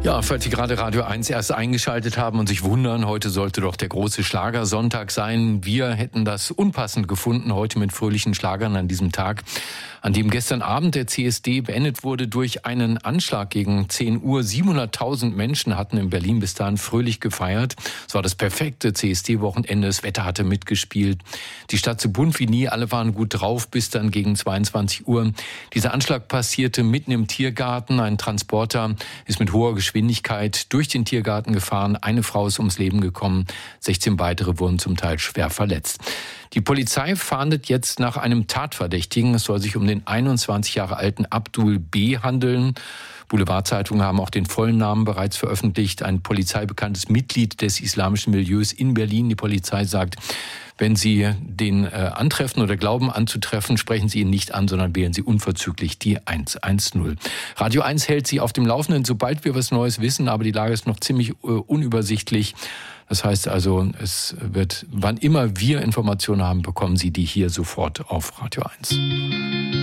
Ja, falls Sie gerade Radio 1 erst eingeschaltet haben und sich wundern, heute sollte doch der große Schlagersonntag sein. Wir hätten das unpassend gefunden, heute mit fröhlichen Schlagern an diesem Tag, an dem gestern Abend der CSD beendet wurde durch einen Anschlag gegen 10 Uhr. 700.000 Menschen hatten in Berlin bis dahin fröhlich gefeiert. Es war das perfekte CSD-Wochenende, das Wetter hatte mitgespielt. Die Stadt so bunt wie nie, alle waren gut drauf, bis dann gegen 22 Uhr. Dieser Anschlag passierte mitten im Tiergarten. Ein Transporter ist mit hoher Geschwindigkeit durch den Tiergarten gefahren. Eine Frau ist ums Leben gekommen. 16 weitere wurden zum Teil schwer verletzt. Die Polizei fahndet jetzt nach einem Tatverdächtigen. Es soll sich um den 21 Jahre alten Abdul B. handeln. Boulevardzeitungen haben auch den vollen Namen bereits veröffentlicht. Ein polizeibekanntes Mitglied des islamischen Milieus in Berlin. Die Polizei sagt, wenn Sie den antreffen oder glauben anzutreffen, sprechen Sie ihn nicht an, sondern wählen Sie unverzüglich die 110. Radio 1 hält Sie auf dem Laufenden, sobald wir was Neues wissen, aber die Lage ist noch ziemlich unübersichtlich. Das heißt also, es wird, wann immer wir Informationen haben, bekommen Sie die hier sofort auf Radio 1.